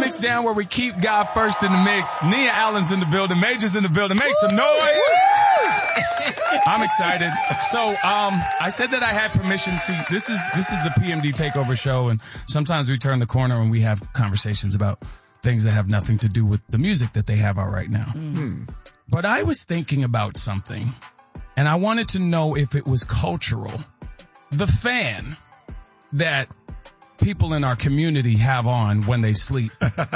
mix down where we keep God first in the mix. Nia Allen's in the building. Major's in the building. Make some noise. I'm excited. So, I said that I had permission to, this is the PMD Takeover show, and sometimes we turn the corner and we have conversations about things that have nothing to do with the music that they have out right now. Mm-hmm. But I was thinking about something, and I wanted to know if it was cultural. The fan that people in our community have on when they sleep.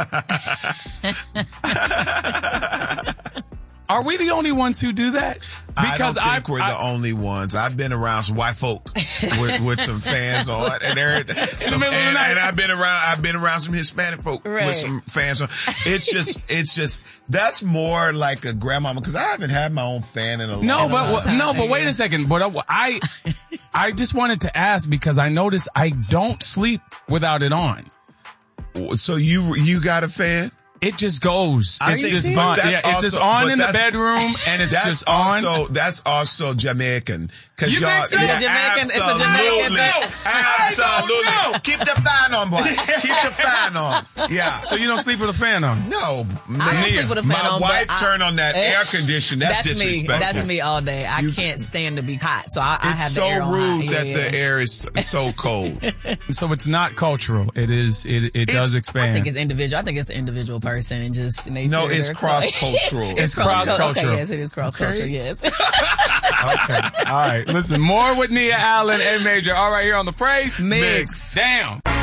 Are we the only ones who do that? Because I don't think we're the only ones. I've been around some white folk with some fans on, and they're in the middle of the night. And I've been around some Hispanic folk with some fans on. It's just that's more like a grandmama, because I haven't had my own fan in a long time. But wait a second. But I just wanted to ask, because I noticed I don't sleep without it on. So you got a fan? It just goes. It's just on. Yeah, it's just on in the bedroom, and it's just on. That's also Jamaican. Cause you y'all, think so? Yeah, Jamaican, absolutely. Absolutely. Keep the fan on, boy. Keep the fan on. Yeah. So you don't sleep with a fan on? No, man. I don't sleep with a fan My on. wife turned on that air conditioner. That's disrespectful. That's me all day. I can't stand to be hot, so I have the air on. It's so rude that the air is so cold. So it's not cultural. It is. It does expand. I think it's individual. I think it's the individual person and just nature. No, it's cross-cultural. It's cross-cultural. Okay, yes, it is cross-cultural. Yes. Okay. All right. Listen, more with Nia Allen and Major. All right, here on The Praise Mix. Down.